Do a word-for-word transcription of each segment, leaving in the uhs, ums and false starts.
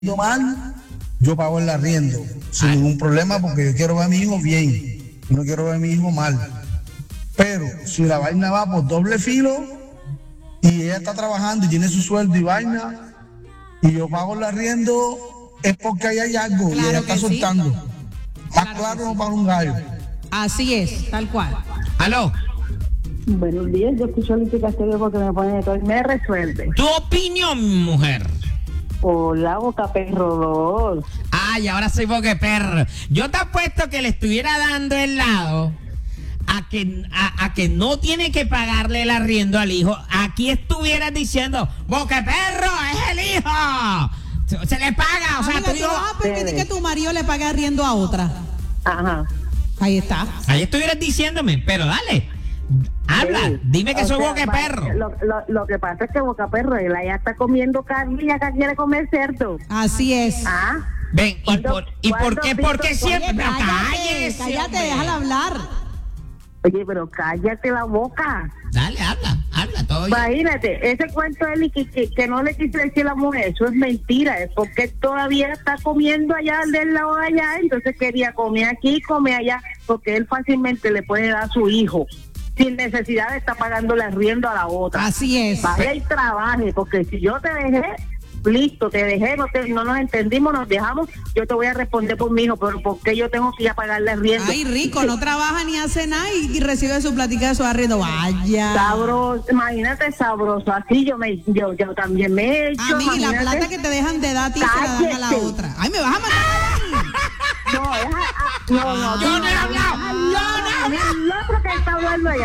mal, yo pago el arriendo sin Ay. ningún problema porque yo quiero ver a mi hijo bien, no quiero ver a mi hijo mal. Pero si la vaina va por doble filo y ella está trabajando y tiene su sueldo y vaina y yo pago el arriendo, es porque ahí hay algo claro y ella está soltando. Sí. Más claro, claro no para un gallo. Así es, tal cual. ¿Aló? Buenos días, yo escucho el Castillo porque me pone de todo y me resuelve. ¿Tu opinión, mujer? Hola, Boca Perro dos. Ay, ahora soy Boca Perro. Yo te apuesto que le estuviera dando el lado a que, a, a que no tiene que pagarle el arriendo al hijo. Aquí estuvieras diciendo, Boca Perro es el hijo. Se le paga, o sea, Amiga, tu hijo... ¿tú vas a permitir que tu marido le pague arriendo a otra? Ajá. Ahí está. Ahí estuvieras diciéndome, pero dale. Habla, sí. Dime que o soy sea, Boca Perro. Lo, lo, lo que pasa es que Boca Perro, él allá está comiendo carne y acá quiere comer cerdo. Así es. ¿Ah? Ven, ¿y por, ¿y por qué? ¿Por qué siempre? Oye, cállate, cállate, déjala hablar. Oye, pero cállate la boca. Dale, habla, habla todo. Imagínate, ese cuento de él que, que, que no le quise decir a la mujer, eso es mentira, es porque todavía está comiendo allá del lado de allá, entonces quería comer aquí, comer allá, porque él fácilmente le puede dar a su hijo, sin necesidad de estar pagándole arriendo a la otra. Así es. Vaya y trabaje, porque si yo te dejé, listo, te dejé, no, te, no nos entendimos, nos dejamos, yo te voy a responder por mi hijo, pero ¿por qué yo tengo que ir a pagarle arriendo? Ay, rico, no trabaja ni hace nada y, y recibe su platica de su arriendo, vaya. Sabroso, imagínate, sabroso, así yo me, yo, yo también me he hecho. A mí, la plata que te dejan de dar a ti se la dan a la otra. Ay, me vas a matar. No, deja, no, no. Yo no he hablado. No, no, no. El otro que está hablando allá.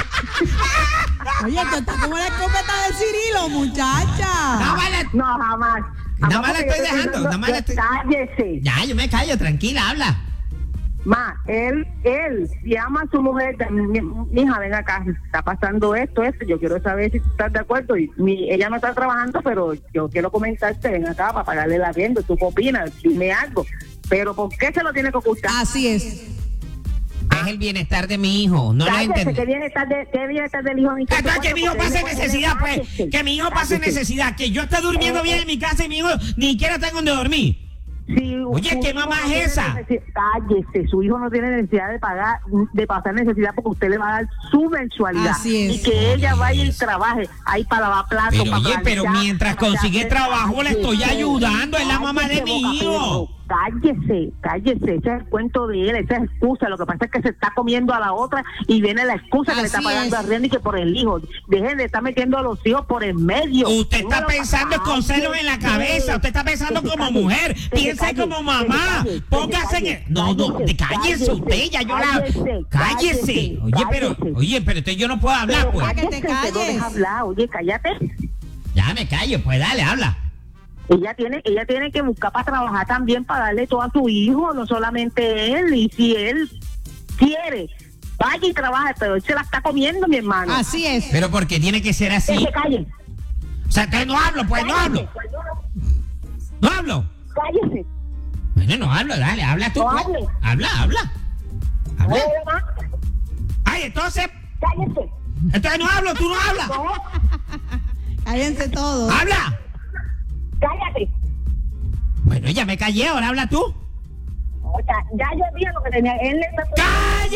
Oye, tú estás como la escopeta de Cirilo, muchacha. No, vale. No, jamás. Nada más la estoy dejando. Nada más la estoy... Cállese. Ya, yo me callo, tranquila, habla. Ma, él, él, si ama a su mujer, mi, mi hija, ven acá, está pasando esto, esto, yo quiero saber si tú estás de acuerdo, y mi, ella no está trabajando, pero yo quiero comentarte, ven acá, para pagarle el arriendo, ¿tú qué opinas? Dime algo, pero ¿por qué se lo tiene que ocultar? Así es. Es el bienestar de mi hijo, no lo entiendo. ¿Qué bienestar, de, qué bienestar del hijo? Que, que mi hijo pase necesidad, pues, que mi hijo pase necesidad, que yo esté durmiendo bien en mi casa y mi hijo ni siquiera tengo donde dormir. Sí, oye, ¿qué mamá no es esa? Cállese, su hijo no tiene necesidad de pagar, de pasar necesidad porque usted le va a dar su mensualidad. Así es. Y que ella vaya y trabaje ahí para lavar platos. Pero para oye, planchar, pero mientras consigue trabajo le estoy ayudando, es la mamá de mi hijo. Cállese, cállese, ese es el cuento de él, esa es excusa. Lo que pasa es que se está comiendo a la otra y viene la excusa que así le está pagando es. arriendo y que por el hijo. Dejen de estar metiendo a los hijos por el medio. Usted está pensando con celos en la cabeza, usted está pensando como mujer, piense como mamá, póngase en el... No, no, cállese usted, ya yo la... Cállese, oye, pero, oye, pero usted yo no puedo hablar, pues. Que te calles. Oye, cállate. Ya me callo, pues dale, habla. Ella tiene, ella tiene que buscar para trabajar también, para darle todo a su hijo, no solamente él. Y si él quiere, vaya y trabaje, pero él se la está comiendo, mi hermano. Así es. Pero porque tiene que ser así. Que se calle. O sea, entonces no hablo, pues no hablo. No hablo. Cállese. Bueno, no hablo, dale, habla tú. No pues. hable. Habla, habla. Habla. No, Ay, entonces. cállese. Entonces no hablo, tú no hablas. No, Cállense todos. Habla. cállate. Bueno, ya me callé, ahora habla tú. O sea, ya yo vi lo que tenía. Él le está... ¡Cállate!